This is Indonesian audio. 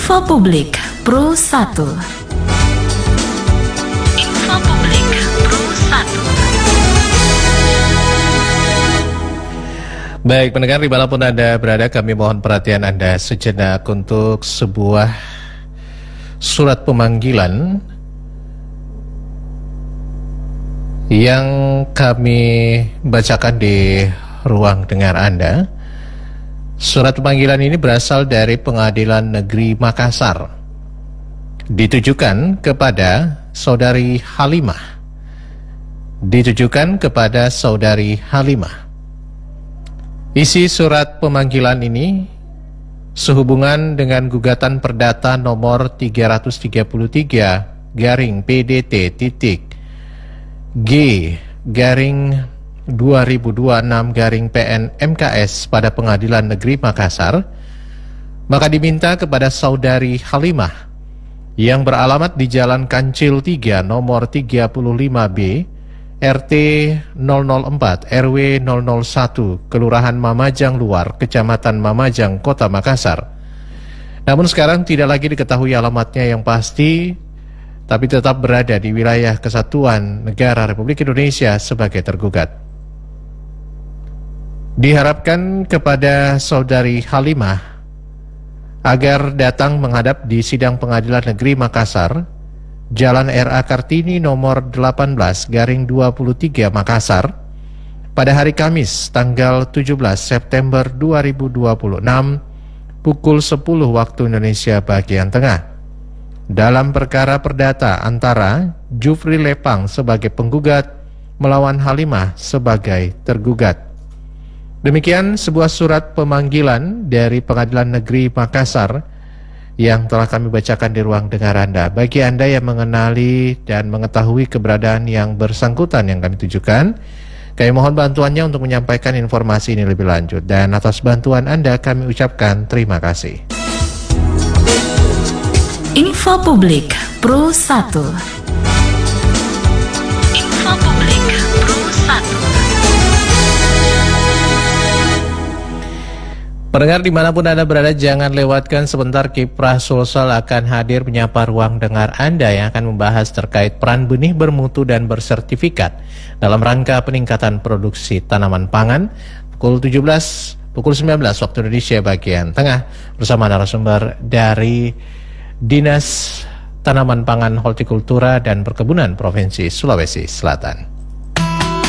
Info Publik Pro 1. Info Publik Pro 1. Baik, pendengar dimanapun Anda berada, kami mohon perhatian Anda sejenak untuk sebuah surat pemanggilan yang kami bacakan di ruang dengar Anda. Surat pemanggilan ini berasal dari Pengadilan Negeri Makassar, ditujukan kepada Saudari Halimah. Isi surat pemanggilan ini sehubungan dengan gugatan perdata nomor 333-G/2026-PN-MKS pada Pengadilan Negeri Makassar, maka diminta kepada Saudari Halimah yang beralamat di Jalan Kancil 3 nomor 35B RT 004 RW 001 Kelurahan Mamajang Luar, Kecamatan Mamajang, Kota Makassar. Namun sekarang tidak lagi diketahui alamatnya yang pasti, tapi tetap berada di wilayah Kesatuan Negara Republik Indonesia sebagai tergugat. Diharapkan kepada Saudari Halimah agar datang menghadap di Sidang Pengadilan Negeri Makassar, Jalan R.A. Kartini nomor 18/23 Makassar, pada hari Kamis tanggal 17 September 2026 pukul 10 waktu Indonesia bagian tengah, dalam perkara perdata antara Jufri Lepang sebagai penggugat melawan Halimah sebagai tergugat. Demikian sebuah surat pemanggilan dari Pengadilan Negeri Makassar yang telah kami bacakan di ruang dengar Anda. Bagi Anda yang mengenali dan mengetahui keberadaan yang bersangkutan yang kami tujukan, kami mohon bantuannya untuk menyampaikan informasi ini lebih lanjut. Dan atas bantuan Anda kami ucapkan terima kasih. Info Publik Pro 1. Info Publik Pro 1. Pendengar dimanapun Anda berada, jangan lewatkan sebentar Kiprah Sulsel akan hadir menyapa ruang dengar Anda yang akan membahas terkait peran benih bermutu dan bersertifikat dalam rangka peningkatan produksi tanaman pangan pukul 19 waktu Indonesia bagian tengah bersama narasumber dari Dinas Tanaman Pangan, Hortikultura dan Perkebunan Provinsi Sulawesi Selatan.